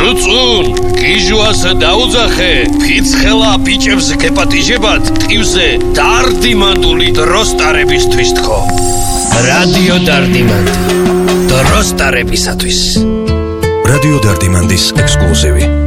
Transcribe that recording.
რუწუნ, გიჟვას დაუძახე, ფიცხელა ბიჭებს გეპატიჟებათ ტივზე დარდიმანდული დროს ტარებისთვის თქო. რადიო დარდიმანდი. დროს ტარებისათვის. რადიო დარდიმანდის ექსკლუზივი.